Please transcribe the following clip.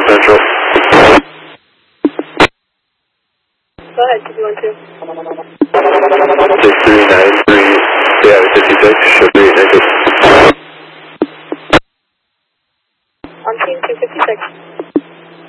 Central. Go ahead, 212. 6393, yeah, 56, should be negative. On team 256.